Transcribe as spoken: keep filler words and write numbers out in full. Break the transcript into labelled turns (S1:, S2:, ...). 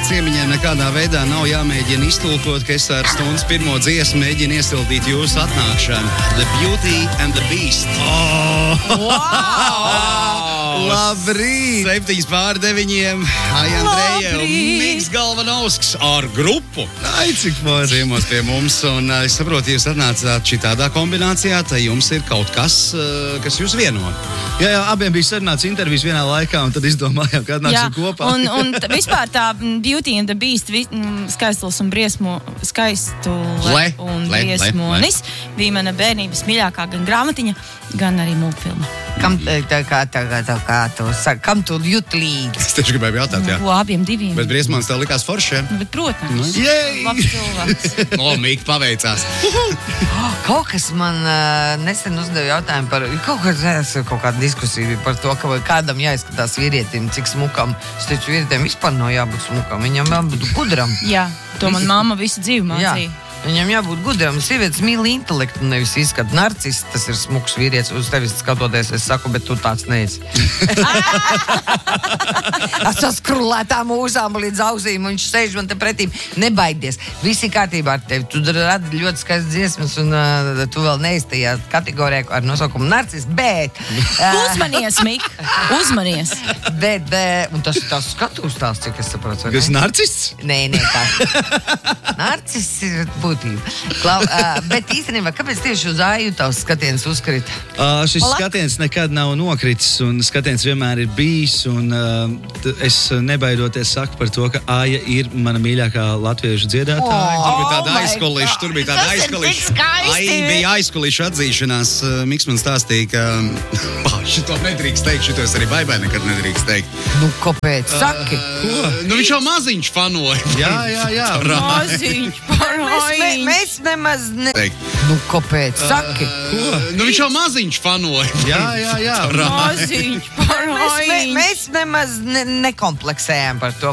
S1: ciemiņiem nekādā veidā nav jāmēģina iztulkot, ka es ar stundas pirmo dziesmu mēģinu iesildīt jūsu atnākšanu. The Beauty and the Beast.
S2: Oh! Wow! Labrīt!
S1: Septiņas pār deviņiem. Ai, Andreja un Miks Galvanovskis ar grupu.
S2: Ai, cik forši.
S1: Ciemos pie mums. Un es saprotu, jūs atnācāt šitādā kombinācijā, tad jums ir kaut kas, kas jūs vieno.
S2: Jā, jā, abiem bija sarunāts intervijas vienā laikā, un tad izdomājām, ka atnāksim kopā.
S3: Un, un t- vispār tā Beauty and the Beast, vi, m, skaistulis un briesmo, skaistule
S1: Le,
S3: un
S1: le,
S3: briesmonis, bija mana bērnības mīļākā gan grāmatiņa, gan arī multfilma.
S4: Kam tā, tā kā, tā kā, tā kā tu saki, kam tu jūt līdzi?
S1: Es tieši gribēju jautāt, jā.
S3: Ko abiem diviem.
S1: Bet briesmonis tev likās forši, ja?
S3: Nu, bet, protams.
S2: Jej!
S3: Labs cilvēks.
S1: O, Mika paveicās.
S4: Kaut kas man uh, nesen uzdeva jautājumu par kaut, kas, kaut kādu diskusiju par to, ka kādam jāizskatās vīrietim, cik smukam. Es teicu, vīrietim vispār nav jābūt smukam, viņam jābūt gudram.
S3: Jā, to man mamma visu dzīvi mācīja.
S4: Viņam jābūt gudram. Sievietes mīl intelektu, nevis izskatu. Narcis, tas ir smuks vīrietis. Uz tevis skatoties, es saku, bet tu tāds neesi. Ar saskrulētām mūzām līdz ausīm, un viņš sēž man te pretīm. Nebaidies. Visi kārtībā ar tevi. Tu radi ļoti skaistas dziesmas, un uh, tu vēl neesi tajā kategorijā ar nosaukumu Narcis, bet... Uh,
S3: Uzmanies, Mik! Uzmanies!
S4: bet, bet, un tas ir tās skatūs tās, cik es saprotu.
S2: Kas narcists?
S4: Nē, nē, tā. Narcis ir būtība. Klau, uh, bet īstenībā, kāpēc tieši uz Aju tavs skatiens uzkrita?
S2: Uh, šis
S3: Lak.
S2: skatiens nekad nav nokritis, un skatiens vienmēr ir bijis, un uh, t- es nebaidoties saku par to, ka Aja ir mana mīļākā latviešu dziedātāja.
S1: Tur bija
S4: Oh
S1: tāda
S4: my
S1: aizkuliša, tur bija tāda
S3: Tas ir tik
S1: aizkuliša.
S3: skaisti.
S1: Ai, bija aizkuliša atzīšanās. Miks man stāstīja, ka oh, šito nedrīkst teikt, šito es arī baibai nekad nedrīkst teikt.
S4: Nu, kāpēc? Saki.
S1: Uh, nu, viņš jau maziņš fanoja.
S2: Jā, jā, jā.
S3: Maziņš,
S4: Mēs,
S3: parājiņš!
S4: mēs nemaz ne...
S1: Teikt.
S4: Nu, kāpēc? Saki.
S1: Nu, viņš jau maziņš fanoja.
S2: Jā, jā, jā.
S3: Maziņš,
S4: Mēs,
S3: parājiņš!
S4: mēs nemaz ne, nekompleksējām par to.